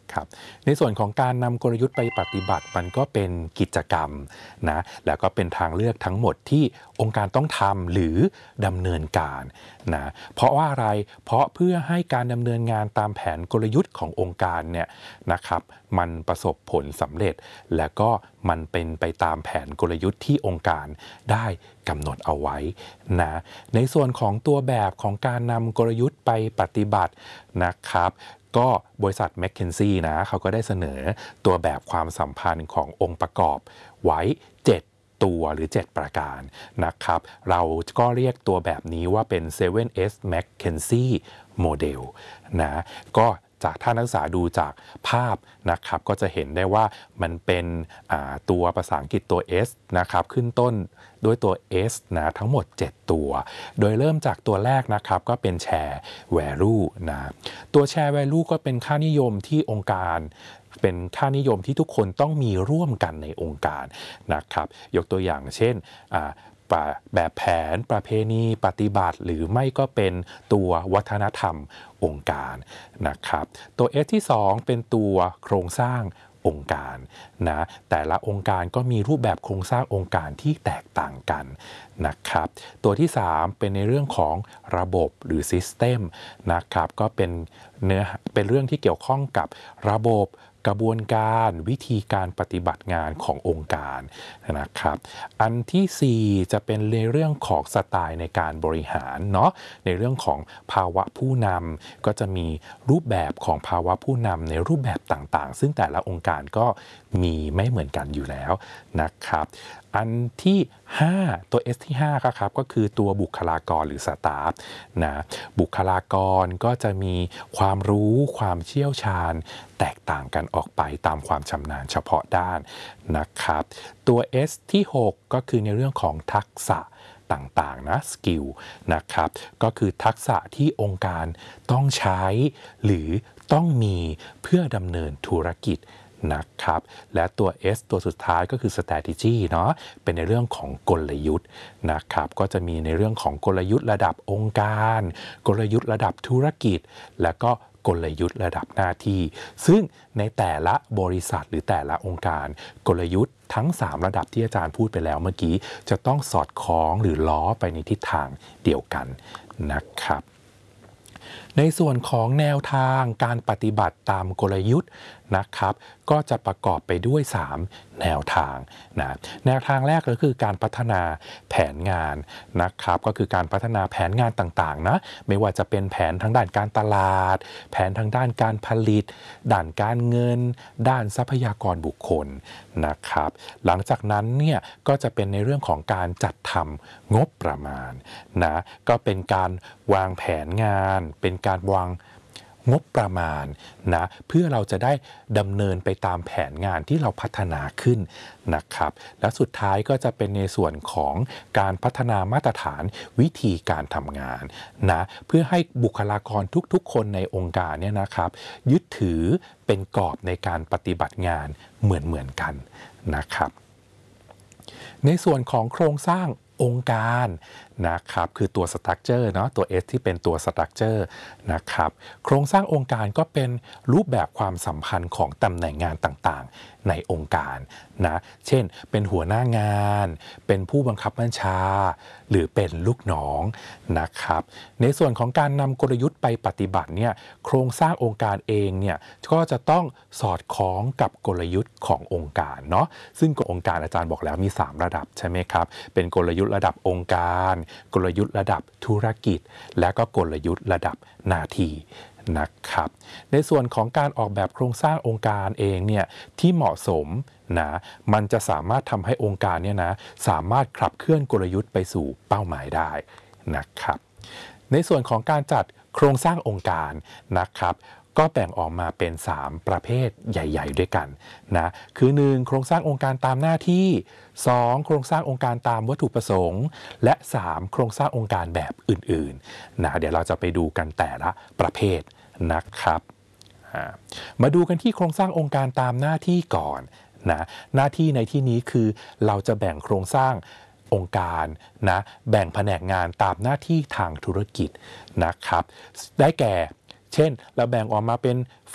ครับในส่วนของการนำกลยุทธ์ไปปฏิบัติมันก็เป็นกิจกรรมนะแล้วก็เป็นทางเลือกทั้งหมดที่องค์การต้องทำหรือดำเนินการนะเพราะว่าอะไรเพราะเพื่อให้การดำเนินงานตามแผนกลยุทธ์ขององค์การเนี่ยนะครับมันประสบผลสำเร็จและก็มันเป็นไปตามแผนกลยุทธ์ที่องค์การได้กำหนดเอาไว้นะในส่วนของตัวแบบของการนำกลยุทธ์ไปปฏิบัตินะครับก็บริษัท McKinsey นะเขาก็ได้เสนอตัวแบบความสัมพันธ์ขององค์ประกอบไว้7ตัวหรือ 7 ประการนะครับเราก็เรียกตัวแบบนี้ว่าเป็น 7S McKinsey Model นะก็จากท่านนักศึกษาดูจากภาพนะครับก็จะเห็นได้ว่ามันเป็นตัวภาษาอังกฤษตัว S นะครับขึ้นต้นด้วยตัว S นะทั้งหมด7ตัวโดยเริ่มจากตัวแรกนะครับก็เป็น Share Value นะตัว Share Value ก็เป็นค่านิยมที่องค์การเป็นค่านิยมที่ทุกคนต้องมีร่วมกันในองค์การนะครับยกตัวอย่างเช่นแบบแผนประเพณีปฏิบัติหรือไม่ก็เป็นตัววัฒนธรรมองค์การนะครับตัว S ที่2เป็นตัวโครงสร้างองค์การนะแต่ละองค์การก็มีรูปแบบโครงสร้างองค์การที่แตกต่างกันนะครับตัวที่3เป็นในเรื่องของระบบหรือ System นะครับก็เป็นเรื่องที่เกี่ยวข้องกับระบบกระบวนการวิธีการปฏิบัติงานขององค์การนะครับอันที่4จะเป็นในเรื่องของสไตล์ในการบริหารเนาะในเรื่องของภาวะผู้นำก็จะมีรูปแบบของภาวะผู้นำในรูปแบบต่างๆซึ่งแต่ละองค์การก็มีไม่เหมือนกันอยู่แล้วนะครับอันที่5ตัว S ที่5ครับก็คือตัวบุคลากรหรือสตาฟนะบุคลากรก็จะมีความรู้ความเชี่ยวชาญแตกต่างกันออกไปตามความชำนาญเฉพาะด้านนะครับตัว S ที่6ก็คือในเรื่องของทักษะต่างๆนะสกิลนะครับก็คือทักษะที่องค์การต้องใช้หรือต้องมีเพื่อดำเนินธุรกิจนะครับและตัว S ตัวสุดท้ายก็คือ strategy เนาะเป็นในเรื่องของกลยุทธ์นะครับก็จะมีในเรื่องของกลยุทธ์ระดับองค์การกลยุทธ์ระดับธุรกิจและก็กลยุทธ์ระดับหน้าที่ซึ่งในแต่ละบริษัทหรือแต่ละองค์การกลยุทธ์ทั้ง3ระดับที่อาจารย์พูดไปแล้วเมื่อกี้จะต้องสอดคล้องหรือล้อไปในทิศทางเดียวกันนะครับในส่วนของแนวทางการปฏิบัติตามกลยุทธ์นะครับก็จะประกอบไปด้วย3แนวทางนะแนวทางแรกก็คือการพัฒนาแผนงานนะครับก็คือการพัฒนาแผนงานต่างๆนะไม่ว่าจะเป็นแผนทางด้านการตลาดแผนทางด้านการผลิตด้านการเงินด้านทรัพยากรบุคคลนะครับหลังจากนั้นเนี่ยก็จะเป็นในเรื่องของการจัดทำงบประมาณนะก็เป็นการวางแผนงานเป็นการวางงบประมาณนะเพื่อเราจะได้ดำเนินไปตามแผนงานที่เราพัฒนาขึ้นนะครับและสุดท้ายก็จะเป็นในส่วนของการพัฒนามาตรฐานวิธีการทำงานนะเพื่อให้บุคลากรทุกๆคนในองค์การเนี่ยนะครับยึดถือเป็นกรอบในการปฏิบัติงานเหมือนกันนะครับในส่วนของโครงสร้างองค์การนะครับคือตัว structure เนาะตัว S ที่เป็นตัว structure นะครับโครงสร้างองค์การก็เป็นรูปแบบความสัมพันธ์ของตำแหน่งงานต่างๆในองค์การนะเช่นเป็นหัวหน้างานเป็นผู้บังคับบัญชาหรือเป็นลูกน้องนะครับในส่วนของการนำกลยุทธ์ไปปฏิบัติเนี่ยโครงสร้างองค์การเองเนี่ยก็จะต้องสอดคล้องกับกลยุทธ์ขององค์การเนาะซึ่งองค์การอาจารย์บอกแล้วมี3ระดับใช่ไหมครับเป็นกลยุทธ์ระดับองค์การกลยุทธ์ระดับธุรกิจและก็กลยุทธ์ระดับหน้าที่นะครับในส่วนของการออกแบบโครงสร้างองค์การเองเนี่ยที่เหมาะสมนะมันจะสามารถทำให้องค์การเนี่ยนะสามารถขับเคลื่อนกลยุทธ์ไปสู่เป้าหมายได้นะครับในส่วนของการจัดโครงสร้างองค์การนะครับก็แบ่งออกมาเป็น3ประเภทใหญ่ๆด้วยกันนะคือ1โครงสร้างองค์การตามหน้าที่2โครงสร้างองค์การตามวัตถุประสงค์และ3โครงสร้างองค์การแบบอื่นๆนะเดี๋ยวเราจะไปดูกันแต่ละประเภทนะครับมาดูกันที่โครงสร้างองค์การตามหน้าที่ก่อนนะหน้าที่ในที่นี้คือเราจะแบ่งโครงสร้างองค์การนะแบ่งแผนกงานตามหน้าที่ทางธุรกิจนะครับได้แก่เช่นเราแบ่งออกมาเป็น